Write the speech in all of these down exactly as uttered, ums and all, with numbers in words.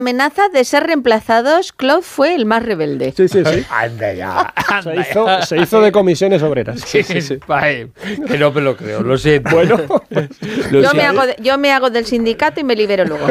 amenaza de ser reemplazados, Claude fue el más rebelde. Sí, sí, sí. Anda ya. Anda se, hizo, se hizo de comisiones obreras. Sí, sí, sí. Ay, que no me lo creo, lo sé. Bueno, lo yo, sé. Me hago de, yo me hago del sindicato y me libero luego.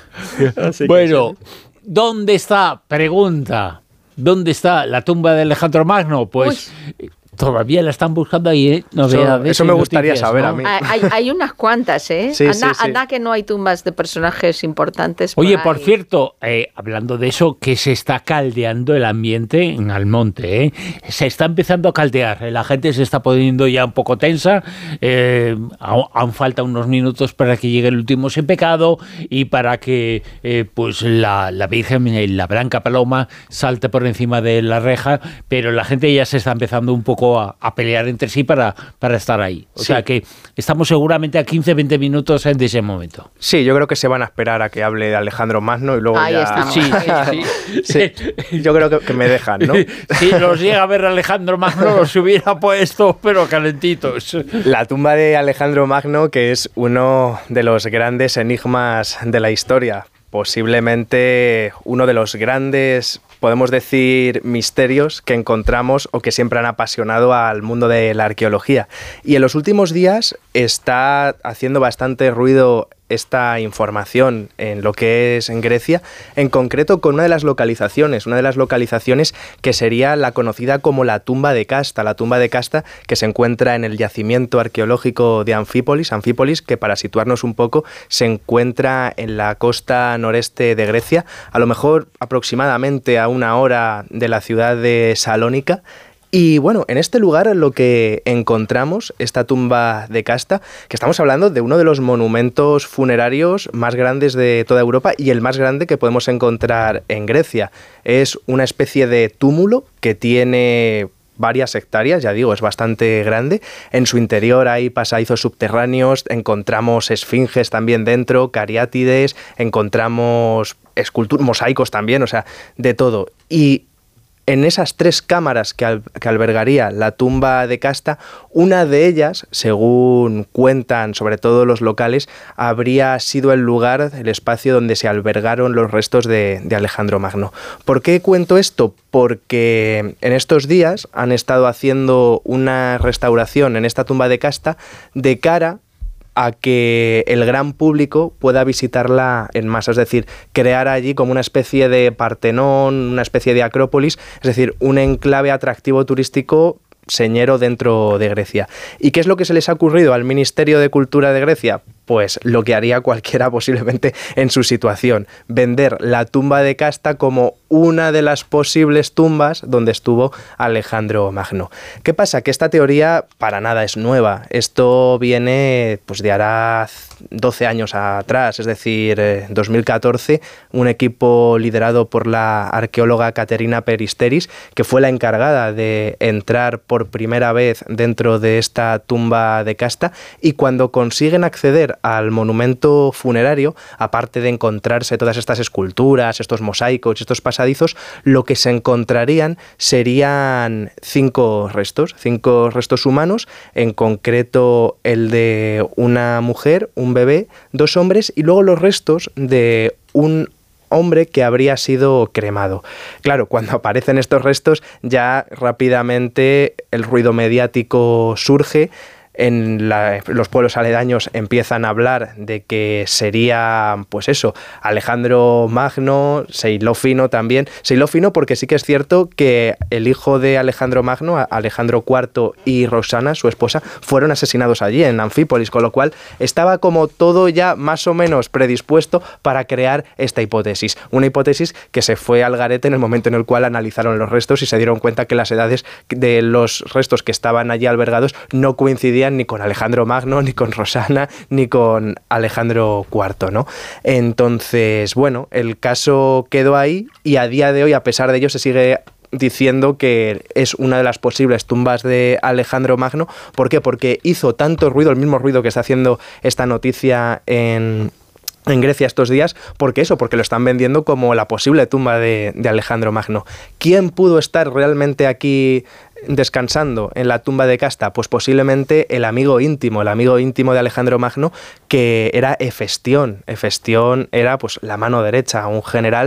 Bueno, ¿dónde está? Pregunta. ¿Dónde está la tumba de Alejandro Magno? Pues... Uy. Todavía la están buscando ahí, ¿eh? Eso, eso me gustaría noticias, saber ¿no? a mí. Hay, hay unas cuantas, ¿eh? Sí, anda, sí, sí. anda que no hay tumbas de personajes importantes. Por Oye, ahí. por cierto, eh, hablando de eso, que se está caldeando el ambiente en Almonte, ¿eh? Se está empezando a caldear, la gente se está poniendo ya un poco tensa, eh, aún, aún falta unos minutos para que llegue el último sin pecado y para que eh, pues la, la Virgen, la Blanca Paloma, salte por encima de la reja, pero la gente ya se está empezando un poco A, a pelear entre sí para, para estar ahí. O sí. sea que estamos seguramente a quince a veinte minutos de ese momento. Sí, yo creo que se van a esperar a que hable de Alejandro Magno y luego ahí ya... Estamos. Sí, sí, sí. sí, yo creo que, que me dejan, ¿no? Si los llega a ver Alejandro Magno, los hubiera puesto, pero calentitos. La tumba de Alejandro Magno, que es uno de los grandes enigmas de la historia. Posiblemente uno de los grandes, podemos decir, misterios que encontramos o que siempre han apasionado al mundo de la arqueología. Y en los últimos días está haciendo bastante ruido esta información en lo que es en Grecia, en concreto con una de las localizaciones, una de las localizaciones que sería la conocida como la tumba de Casta, la tumba de Casta que se encuentra en el yacimiento arqueológico de Anfípolis, Anfípolis, que para situarnos un poco se encuentra en la costa noreste de Grecia, a lo mejor aproximadamente a una hora de la ciudad de Salónica. Y bueno, en este lugar lo que encontramos, esta tumba de Casta, que estamos hablando de uno de los monumentos funerarios más grandes de toda Europa y el más grande que podemos encontrar en Grecia. Es una especie de túmulo que tiene varias hectáreas, ya digo, es bastante grande. En su interior hay pasadizos subterráneos, encontramos esfinges también dentro, cariátides, encontramos esculturas, mosaicos también, o sea, de todo. Y en esas tres cámaras que, al, que albergaría la tumba de Casta, una de ellas, según cuentan sobre todo los locales, habría sido el lugar, el espacio donde se albergaron los restos de, de Alejandro Magno. ¿Por qué cuento esto? Porque en estos días han estado haciendo una restauración en esta tumba de Casta de cara a que el gran público pueda visitarla en masa, es decir, crear allí como una especie de Partenón, una especie de Acrópolis, es decir, un enclave atractivo turístico señero dentro de Grecia. ¿Y qué es lo que se les ha ocurrido al Ministerio de Cultura de Grecia? Pues lo que haría cualquiera posiblemente en su situación, vender la tumba de Casta como una de las posibles tumbas donde estuvo Alejandro Magno. ¿Qué pasa? Que esta teoría para nada es nueva. Esto viene pues de hará doce años atrás, es decir, en dos mil catorce, un equipo liderado por la arqueóloga Caterina Peristeris, que fue la encargada de entrar por primera vez dentro de esta tumba de Casta, y cuando consiguen acceder al monumento funerario, aparte de encontrarse todas estas esculturas, estos mosaicos, estos pasadizos, lo que se encontrarían serían cinco restos, cinco restos humanos, en concreto el de una mujer, un bebé, dos hombres y luego los restos de un hombre que habría sido cremado. Claro, cuando aparecen estos restos ya rápidamente el ruido mediático surge. En la, los pueblos aledaños empiezan a hablar de que sería, pues eso, Alejandro Magno, se hiló fino también. Se hiló fino porque sí que es cierto que el hijo de Alejandro Magno, Alejandro cuarto, y Rosana, su esposa, fueron asesinados allí, en Anfípolis, con lo cual estaba como todo ya más o menos predispuesto para crear esta hipótesis. Una hipótesis que se fue al garete en el momento en el cual analizaron los restos y se dieron cuenta que las edades de los restos que estaban allí albergados no coincidían ni con Alejandro Magno, ni con Rosana, ni con Alejandro cuarto, ¿no? Entonces, bueno, el caso quedó ahí y a día de hoy, a pesar de ello, se sigue diciendo que es una de las posibles tumbas de Alejandro Magno. ¿Por qué? Porque hizo tanto ruido, el mismo ruido que está haciendo esta noticia en... en Grecia estos días, porque eso, porque lo están vendiendo como la posible tumba de, de Alejandro Magno. ¿Quién pudo estar realmente aquí descansando en la tumba de Casta? Pues posiblemente el amigo íntimo, el amigo íntimo de Alejandro Magno, que era Hefestión. Hefestión era pues la mano derecha, un general